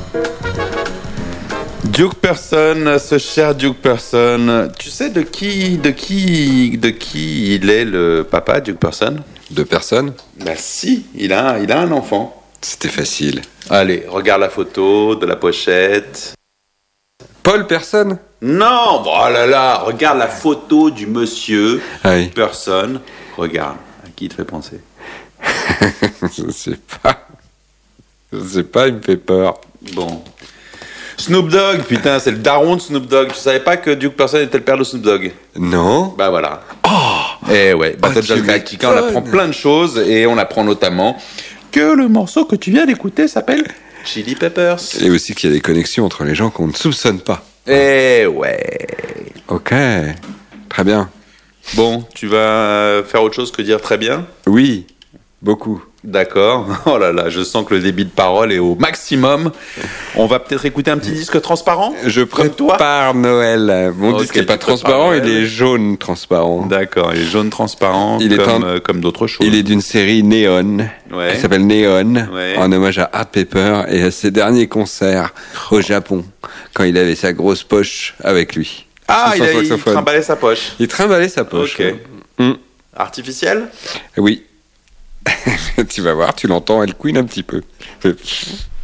Duke Person, ce cher Duke Person, tu sais de qui il est le papa, Duke Person? De personne? Bah si, il a un enfant. C'était facile. Allez, regarde la photo de la pochette. Paul Personne? Non, oh là là, regarde la photo du monsieur Ah oui. Person. Regarde, à qui il te fait penser? Je sais pas. Je sais pas, il me fait peur. Bon. Snoop Dogg, putain, c'est le daron de Snoop Dogg. Tu savais pas que Duke Person était le père de Snoop Dogg? Non? Bah voilà. Et ouais, Battle Galactica, on apprend plein de choses et on apprend notamment que le morceau que tu viens d'écouter s'appelle Chili Peppers. Et aussi qu'il y a des connexions entre les gens qu'on ne soupçonne pas. Eh ouais. Ok, très bien. Bon, tu vas faire autre chose que dire très bien? Oui, beaucoup. D'accord. Oh là là, je sens que le débit de parole est au maximum. On va peut-être écouter un petit disque transparent? Je Comme toi? prépare Noël. Mon Ok, disque n'est tu pas prépares transparent, Noël. il est jaune transparent. D'accord, il est jaune transparent Il est comme d'autres choses. Il est d'une série Neon, Ouais. qui s'appelle Neon, Ouais. en hommage à Art Pepper et à ses derniers concerts au Japon, quand il avait sa grosse poche avec lui. Ah, Son il saxophone. trimballait sa poche. Il trimballait sa poche. Ok. Mm. Artificiel? Oui. Tu vas voir, tu l'entends, elle couine un petit peu.